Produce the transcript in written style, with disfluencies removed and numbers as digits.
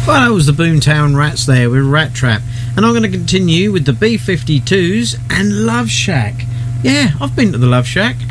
Well, that was the Boomtown Rats there with Rat Trap. And I'm going to continue with the B-52s and Love Shack. Yeah, I've been to the Love Shack.